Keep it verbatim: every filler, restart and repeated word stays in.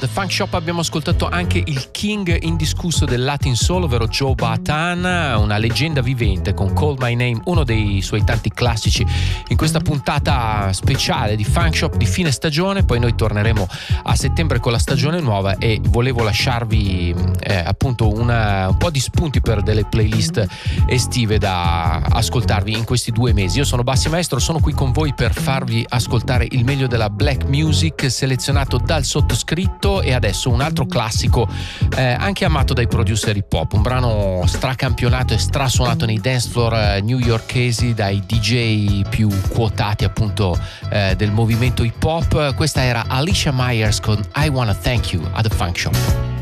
The Funk Shop abbiamo ascoltato anche il king indiscusso del Latin Soul, ovvero Joe Bataan, una leggenda vivente con Call My Name, uno dei suoi tanti classici in questa puntata speciale di Funk Shop di fine stagione. Poi noi torneremo a settembre con la stagione nuova e volevo lasciarvi eh, appunto una, un po' di spunti per delle playlist estive da ascoltarvi in questi due mesi. Io sono Bassi Maestro, sono qui con voi per farvi ascoltare il meglio della black music selezionato dal sottoscritto, e adesso un altro classico eh, anche amato dai producer hip hop, un brano stracampionato e strasuonato nei dance floor eh, newyorkesi dai D J più quotati appunto eh, del movimento hip hop. Questa era Alicia Myers con I Wanna Thank You a The Funk Shop.